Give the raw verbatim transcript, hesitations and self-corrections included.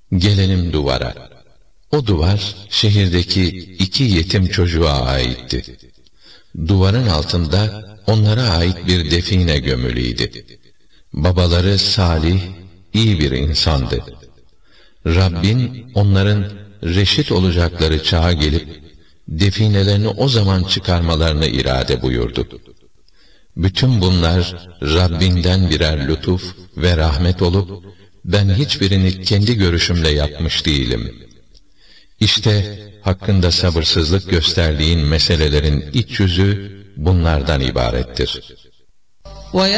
Gelelim duvara. O duvar, şehirdeki iki yetim çocuğa aitti. Duvarın altında onlara ait bir define gömülüydü. Babaları salih, iyi bir insandı. Rabbin onların reşit olacakları çağa gelip, definelerini o zaman çıkarmalarını irade buyurdu. Bütün bunlar Rabbinden birer lütuf ve rahmet olup, ben hiçbirini kendi görüşümle yapmış değilim. İşte hakkında sabırsızlık gösterdiğin meselelerin iç yüzü bunlardan ibarettir.